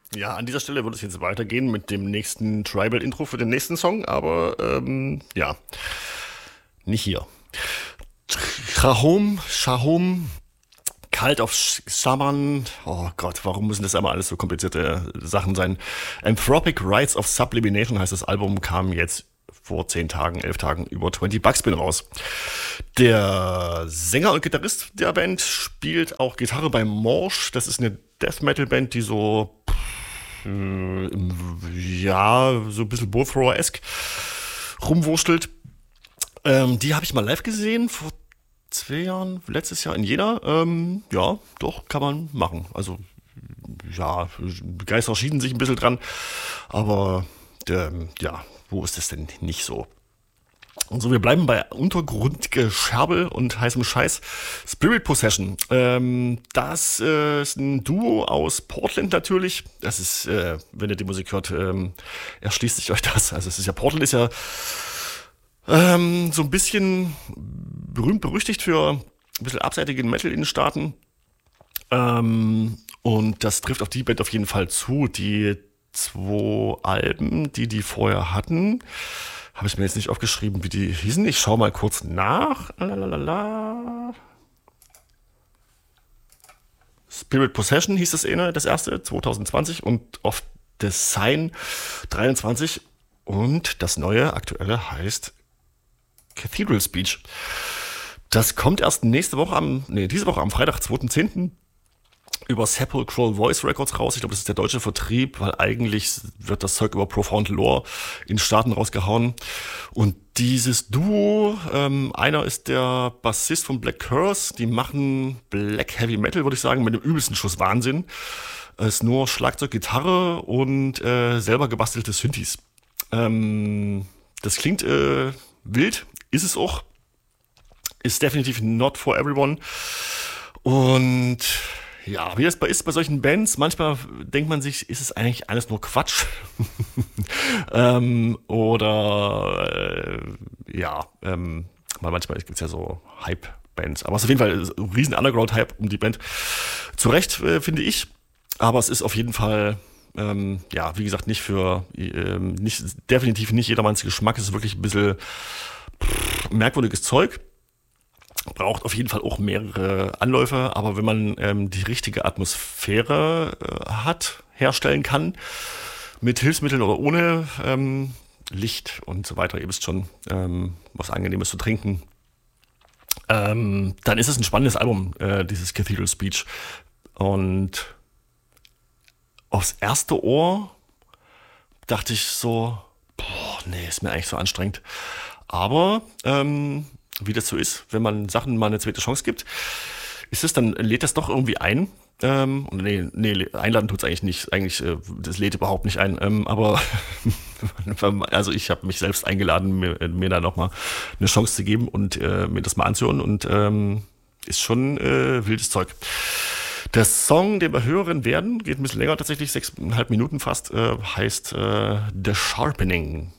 Ja, an dieser Stelle würde es jetzt weitergehen mit dem nächsten Tribal-Intro für den nächsten Song, aber ja, nicht hier. Shahom, Cult of Shaman. Oh Gott, warum müssen das immer alles so komplizierte Sachen sein? Anthropic Rites of Sublimination heißt das Album, kam jetzt vor 10 Tagen, 11 Tagen über 20 Buckspin raus. Der Sänger und Gitarrist der Band spielt auch Gitarre bei Morsch. Das ist eine Death Metal Band, die so, ja, so ein bisschen Bowthrower-esque rumwurstelt. Die habe ich mal live gesehen vor 2 Jahren, letztes Jahr in Jena. Ja, doch, kann man machen. Also, ja, Geister schieden sich ein bisschen dran, aber ja, wo ist das denn nicht so? Und so, wir bleiben bei Untergrundgescherbel und heißem Scheiß. Spirit Possession. Das ist ein Duo aus Portland natürlich. Das ist, wenn ihr die Musik hört, erschließt sich euch das. Also es ist ja, Portland ist ja so ein bisschen berühmt berüchtigt für ein bisschen abseitigen Metal in den Staaten. Und das trifft auf die Band auf jeden Fall zu. Die 2 Alben, die vorher hatten, habe ich mir jetzt nicht aufgeschrieben, wie die hießen. Ich schaue mal kurz nach. Lalalala. Spirit Possession hieß das erste, 2020, und Of the Sign 23. Und das neue, aktuelle heißt Cathedral Speech. Das kommt erst diese Woche am Freitag, 2.10. über Sepulchral Voice Records raus. Ich glaube, das ist der deutsche Vertrieb, weil eigentlich wird das Zeug über Profound Lore in den Staaten rausgehauen. Und dieses Duo, einer ist der Bassist von Black Curse, die machen Black Heavy Metal, würde ich sagen, mit dem übelsten Schuss Wahnsinn. Es ist nur Schlagzeug, Gitarre und selber gebastelte Synthes. Das klingt wild, ist es auch. Ist definitiv not for everyone. Und ja, wie das ist bei solchen Bands, manchmal denkt man sich, ist es eigentlich alles nur Quatsch? Weil manchmal gibt es ja so Hype-Bands. Aber es ist auf jeden Fall ein riesen Underground-Hype um die Band. Zu Recht, finde ich. Aber es ist auf jeden Fall, ja, wie gesagt, definitiv nicht jedermanns Geschmack. Es ist wirklich ein bisschen merkwürdiges Zeug. Braucht auf jeden Fall auch mehrere Anläufe, aber wenn man die richtige Atmosphäre herstellen kann, mit Hilfsmitteln oder ohne Licht und so weiter, ihr wisst schon, was Angenehmes zu trinken, dann ist es ein spannendes Album, dieses Cathedral Speech. Und aufs erste Ohr dachte ich so, boah, nee, ist mir eigentlich so anstrengend. Aber wie das so ist, wenn man Sachen mal eine zweite Chance gibt, lädt das doch irgendwie ein. Einladen tut's eigentlich nicht. Eigentlich, das lädt überhaupt nicht ein. Aber also ich habe mich selbst eingeladen, mir da nochmal eine Chance zu geben und mir das mal anzuhören. Und ist schon wildes Zeug. Der Song, den wir hören werden, geht ein bisschen länger tatsächlich, 6,5 Minuten fast, heißt The Sharpening.